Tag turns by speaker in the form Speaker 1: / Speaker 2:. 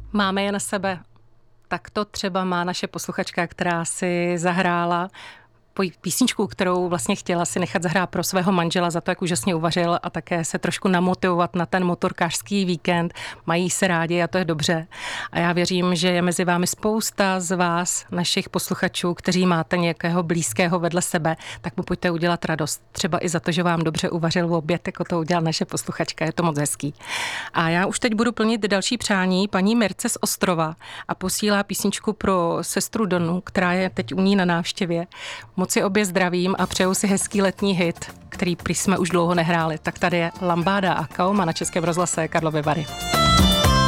Speaker 1: Máme je na sebe. Tak to třeba má naše posluchačka, která si zahrála písničku, kterou vlastně chtěla si nechat zahrát pro svého manžela za to, jak úžasně uvařil a také se trošku namotivovat na ten motorkářský víkend. Mají se rádi a to je dobře. A já věřím, že je mezi vámi spousta z vás, našich posluchačů, kteří máte nějakého blízkého vedle sebe, tak mu pojďte udělat radost. Třeba i za to, že vám dobře uvařil oběd, jako to udělala naše posluchačka. Je to moc hezký. A já už teď budu plnit další přání paní Mirce z Ostrova a posílá písničku pro sestru Donu, která je teď u ní na návštěvě. Moc si obě zdravím a přeju si hezký letní hit, který prý jsme už dlouho nehráli. Tak tady je Lambáda a Kaoma na Českém rozhlase Karlovy Vary.